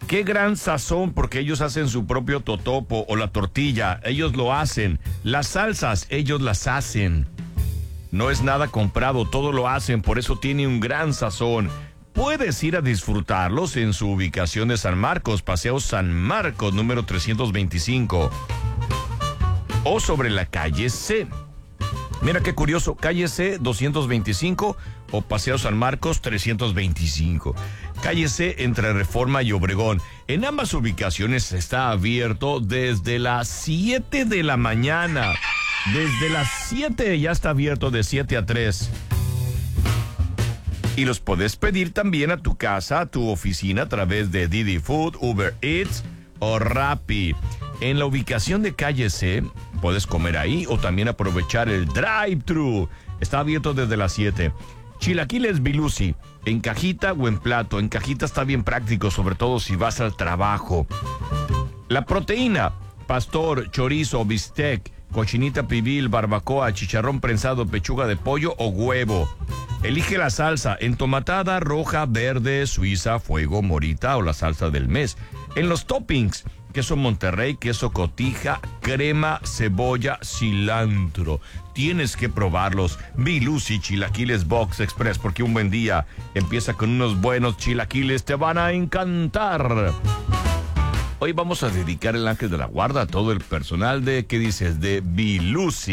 Qué gran sazón, porque ellos hacen su propio totopo o la tortilla. Ellos lo hacen. Las salsas, ellos las hacen. No es nada comprado, todo lo hacen, por eso tiene un gran sazón. Puedes ir a disfrutarlos en su ubicación de San Marcos, Paseo San Marcos, número 325. O sobre la calle C. Mira qué curioso, calle C 225 o Paseo San Marcos 325. Calle C entre Reforma y Obregón. En ambas ubicaciones está abierto desde las 7 de la mañana. Desde las 7 ya está abierto de 7 a 3. Y los puedes pedir también a tu casa, a tu oficina a través de Didi Food, Uber Eats o Rappi. En la ubicación de calle C puedes comer ahí o también aprovechar el drive-thru. Está abierto desde las 7. Chilaquiles Bilusi, en cajita o en plato. En cajita está bien práctico, sobre todo si vas al trabajo. La proteína, pastor, chorizo, bistec, cochinita pibil, barbacoa, chicharrón prensado, pechuga de pollo o huevo. Elige la salsa, entomatada, roja, verde, suiza, fuego, morita o la salsa del mes. En los toppings, queso Monterrey, queso cotija, crema, cebolla, cilantro. Tienes que probarlos. Bilusi Chilaquiles Box Express, porque un buen día empieza con unos buenos chilaquiles, te van a encantar. Hoy vamos a dedicar el ángel de la guarda a todo el personal de, ¿qué dices?, de Bilusi.